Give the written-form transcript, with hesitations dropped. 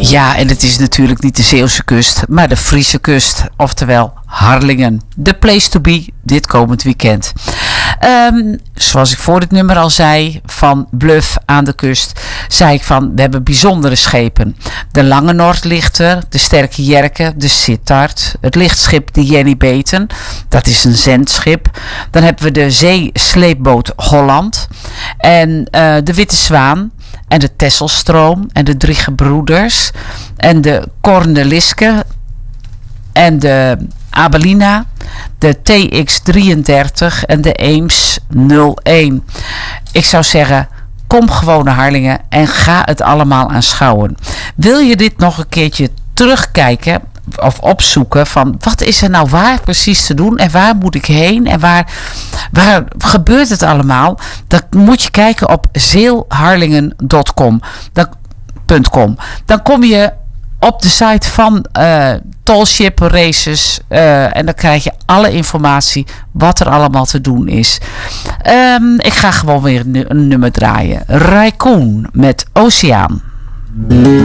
Ja, en het is natuurlijk niet de Zeeuwse kust, maar de Friese kust. Oftewel Harlingen. The place to be dit komend weekend. Zoals ik voor het nummer al zei, van Bluff aan de kust, zei ik van, we hebben bijzondere schepen. De Lange Noordlichter, de Sterke Jerke, de Sittard, het lichtschip de Jenny Beten, dat is een zendschip. Dan hebben we de zeesleepboot Holland en de Witte Zwaan en de Tesselstroom en de Drie Gebroeders en de Corneliske en de Abelina, de TX33 en de Eems 01. Ik zou zeggen, kom gewoon naar Harlingen en ga het allemaal aanschouwen. Wil je dit nog een keertje terugkijken of opzoeken van wat is er nou waar precies te doen en waar moet ik heen en waar gebeurt het allemaal? Dan moet je kijken op zeelharlingen.com. Dan kom je op de site van Tallship Races en dan krijg je alle informatie wat er allemaal te doen is. Ik ga gewoon weer een nummer draaien. Raccoon met Oceaan.